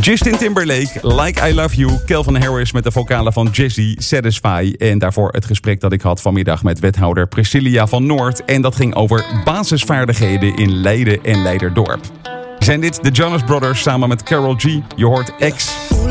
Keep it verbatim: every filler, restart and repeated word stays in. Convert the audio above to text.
Justin Timberlake, Like I Love You. Calvin Harris met de vocalen van Jazzy, Satisfy. En daarvoor het gesprek dat ik had vanmiddag met wethouder Priscilla van Noord. En dat ging over basisvaardigheden in Leiden en Leiderdorp. Zijn dit de Jonas Brothers samen met Karol G. Je hoort X.